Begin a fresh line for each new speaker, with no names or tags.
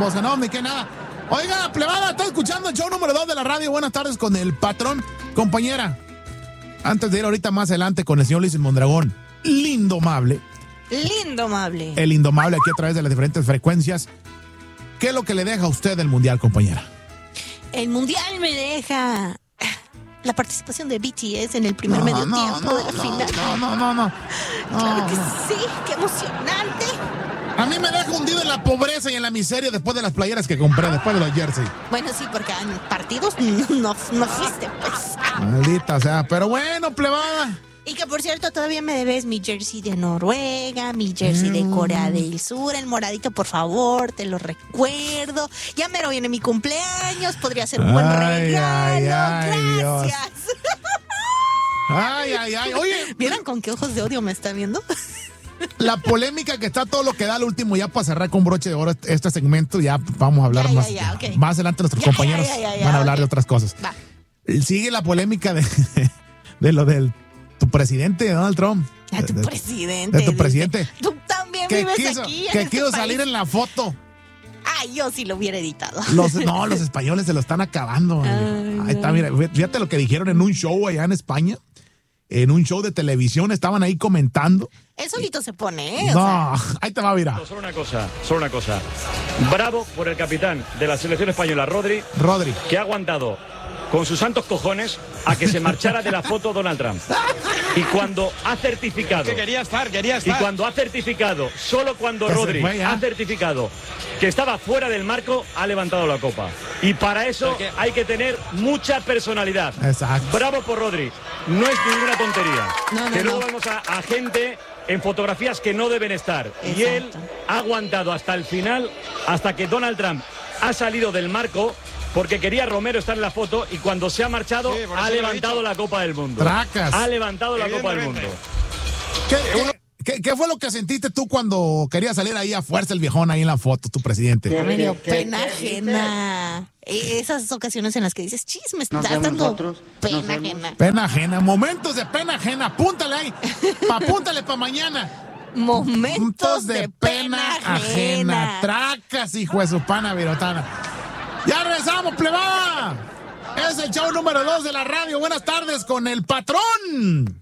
voz, no, ni que nada. Oiga, plebada, está escuchando el show número 2 de la radio. Buenas tardes con el patrón. Compañera, antes de ir ahorita más adelante con el señor Luis Mondragón, Lindomable.
Lindomable.
El Indomable aquí a través de las diferentes frecuencias. ¿Qué es lo que le deja a usted el Mundial, compañera?
El Mundial me deja la participación de BTS en el primer medio tiempo de la final.
No.
Claro que sí, qué emocionante.
A mí me deja hundido en la pobreza y en la miseria después de las playeras que compré, después de los jersey.
Bueno, sí, porque en partidos no fuiste, pues.
Maldita sea, pero bueno, plebada.
Y que, por cierto, todavía me debes mi jersey de Noruega, mi jersey de Corea del Sur, el moradito, por favor, te lo recuerdo. Ya mero viene mi cumpleaños, podría ser un buen regalo. Gracias.
Ay. Oye,
¿vieron con qué ojos de odio me está viendo?
La polémica que está todo lo que da al último, ya para cerrar con broche de oro este segmento, ya vamos a hablar
okay.
Más adelante nuestros compañeros van a hablar de otras cosas.
Va.
Sigue la polémica de lo del tu presidente, Donald Trump.
Tu presidente.
De tu presidente.
Tú también vives aquí.
Que quiso salir en la foto.
Ay, yo sí lo hubiera editado.
Los españoles se lo están acabando. Ahí está, mira, fíjate lo que dijeron en un show allá en España. En un show de televisión estaban ahí comentando.
Él solito se pone, ¿eh?
No, ahí te va, mira.
Solo una cosa. Bravo por el capitán de la selección española, Rodri, que ha aguantado con sus santos cojones a que se marchara de la foto Donald Trump. Y cuando ha certificado...
Que quería estar.
Y cuando ha certificado, solo cuando Rodri ha certificado que estaba fuera del marco, ha levantado la copa. Y para eso hay que tener mucha personalidad.
Exacto.
Bravo por Rodri. No es ninguna tontería.
No.
Luego vemos a gente en fotografías que no deben estar.
Exacto.
Y él ha aguantado hasta el final, hasta que Donald Trump ha salido del marco, porque quería Romero estar en la foto, y cuando se ha marchado ha levantado la Copa del Mundo.
Tracas.
Ha levantado la Copa del Mundo.
¿Qué fue lo que sentiste tú cuando quería salir ahí a fuerza el viejón ahí en la foto, tu presidente?
Me dio pena ajena. Esas ocasiones en las que dices, me está dando pena ajena.
Pena ajena, momentos de pena ajena, apúntale ahí, apúntale para mañana.
Momentos de pena ajena.
Tracas, hijo de su pana virotana. Ya regresamos, plebada. Es el show número 2 de la radio. Buenas tardes con el patrón.